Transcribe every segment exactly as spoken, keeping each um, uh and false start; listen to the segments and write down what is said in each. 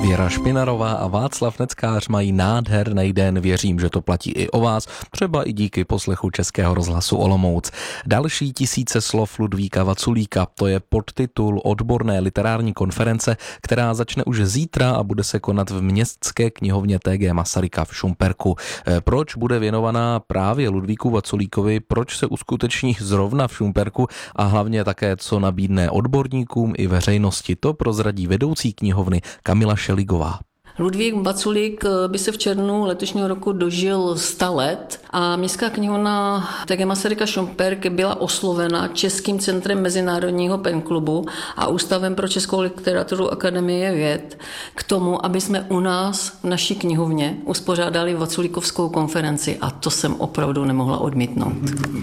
Věra Špinarová a Václav Neckář mají nádherný den, věřím, že to platí i o vás, třeba i díky poslechu Českého rozhlasu Olomouc. Další tisíce slov Ludvíka Vaculíka, to je podtitul odborné literární konference, která začne už zítra a bude se konat v Městské knihovně T G Masaryka v Šumperku. Proč bude věnovaná právě Ludvíku Vaculíkovi, proč se uskuteční zrovna v Šumperku a hlavně také, co nabídne odborníkům i veřejnosti, to prozradí vedoucí knihovny Kamila Šeligová. Ludvík Vaculík by se v červnu letošního roku dožil sto let a Městská knihovna T G Masaryka Šumperk byla oslovena Českým centrem mezinárodního penklubu a Ústavem pro českou literaturu Akademie věd k tomu, aby jsme u nás v naší knihovně uspořádali Vaculíkovskou konferenci a to jsem opravdu nemohla odmítnout.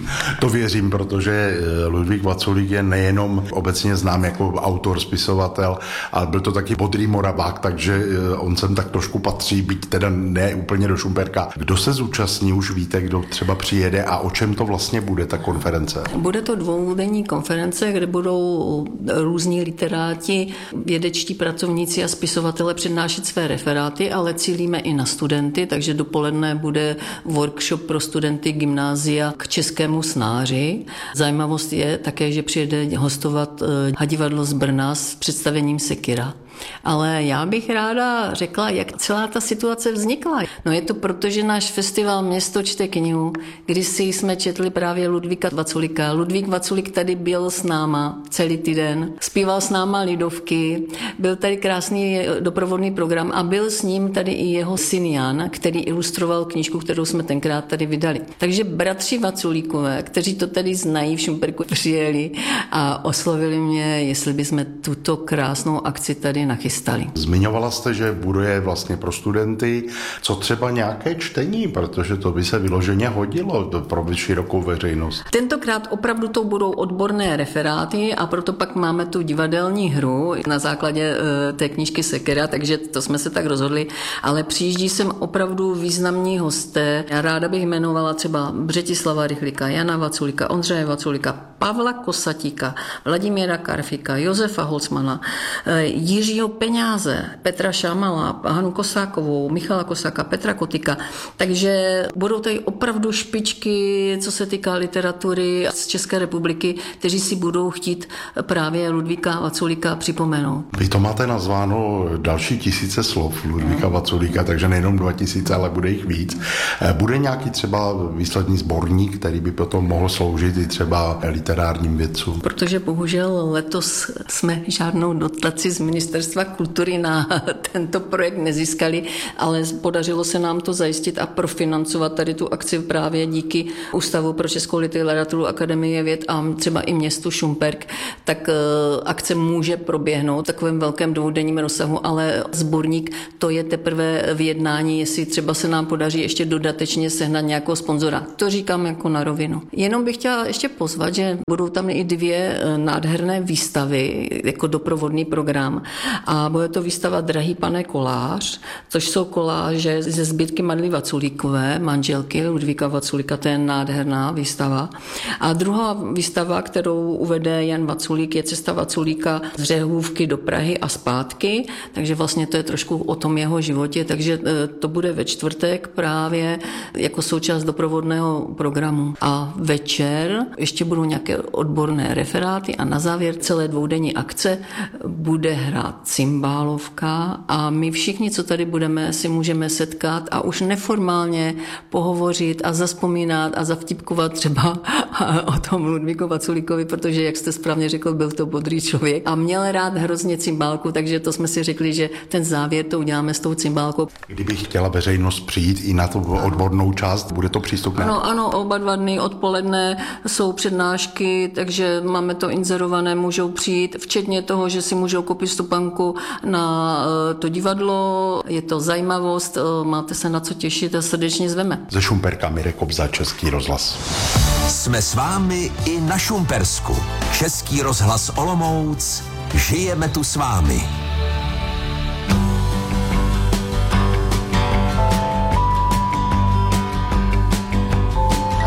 To věřím, protože Ludvík Vaculík je nejenom obecně znám jako autor, spisovatel, ale byl to taky bodrý Moravák, takže on sem tak trošku patří, byť teda ne úplně do Šumperka. Kdo se zúčastní, už víte, kdo třeba přijede a o čem to vlastně bude ta konference? Bude to dvoudenní konference, kde budou různí literáti, vědečtí pracovníci a spisovatele přednášet své referáty, ale cílíme i na studenty, takže dopoledne bude workshop pro studenty gymnázia k českému snáři. Zajímavost je také, že přijede hostovat Hadivadlo z Brna s představením Sekira. Ale já bych ráda řekla, jak celá ta situace vznikla. No je to proto, že náš festival Město čte knihu, kdysi jsme četli právě Ludvíka Vaculíka. Ludvík Vaculík tady byl s náma celý týden, zpíval s náma lidovky, byl tady krásný doprovodný program a byl s ním tady i jeho syn Jan, který ilustroval knížku, kterou jsme tenkrát tady vydali. Takže bratři Vaculíkové, kteří to tady znají v Šumperku, přijeli a oslovili mě, jestli bychom tuto krásnou akci tady nachystali. Zmiňovala jste, že bude vlastně pro studenty, co třeba nějaké čtení, protože to by se vyloženě hodilo pro širokou veřejnost. Tentokrát opravdu to budou odborné referáty a proto pak máme tu divadelní hru na základě e, té knížky Sekera, takže to jsme se tak rozhodli, ale přijíždí sem opravdu významní hosté. Já ráda bych jmenovala třeba Břetislava Rychlíka, Jana Vaculíka, Ondřeje Vaculíka, Pavla Kosatíka, Vladimíra Karfika, Josefa Holcmana, e, Jiřího Peňáze, Petra Šámala, Hanu Kosákovou, Michala Kosáka, Petra Kotyka. Takže budou tady opravdu špičky, co se týká literatury z České republiky, kteří si budou chtít právě Ludvíka Vaculíka připomenout. Vy to máte nazváno další tisíce slov Ludvíka no. Vaculíka, takže nejenom dva tisíce, ale bude jich víc. Bude nějaký třeba výsledný sborník, který by potom mohl sloužit i třeba literárním vědcům? Protože bohužel letos jsme žádnou dotaci z ministerstva kultury na tento projekt nezískali, ale podařilo se nám to zajistit a profinancovat tady tu akci právě díky Ústavu pro českou literaturu Akademie věd a třeba i městu Šumperk, tak akce může proběhnout v takovém velkém dvoudenním rozsahu, ale sborník to je teprve v jednání, jestli třeba se nám podaří ještě dodatečně sehnat nějakého sponzora. To říkám jako na rovinu. Jenom bych chtěla ještě pozvat, že budou tam i dvě nádherné výstavy jako doprovodný program. A bude to výstava Drahý pane kolář, což jsou koláže ze sbírky Madly Vaculíkové, manželky Ludvíka Vaculíka, to je nádherná výstava. A druhá výstava, kterou uvede Jan Vaculík, je Cesta Vaculíka z Řehůvky do Prahy a zpátky, takže vlastně to je trošku o tom jeho životě, takže to bude ve čtvrtek právě jako součást doprovodného programu. A večer ještě budou nějaké odborné referáty a na závěr celé dvoudenní akce bude hrát cymbálovka a my všichni, co tady budeme, si můžeme setkat a už neformálně pohovořit a zazpomínat a zavtipkovat třeba o tom Ludvíku Vaculíkovi, protože, jak jste správně řekl, byl to bodrý člověk a měl rád hrozně cymbálku, takže to jsme si řekli, že ten závěr to uděláme s tou cymbálkou. Kdyby chtěla veřejnost přijít i na tu odbornou část, bude to přístupné? Ano, ano, oba dva dny odpoledne jsou přednášky, takže máme to inzerované, můžou přijít, včetně toho, že si můžou koupit stupanku na to divadlo, je to zajímavost, máte se na co těšit a srdečně zveme. Ze Šumperka Mirek Kobza, Český rozhlas. Jsme s vámi i na Šumpersku. Český rozhlas Olomouc, žijeme tu s vámi.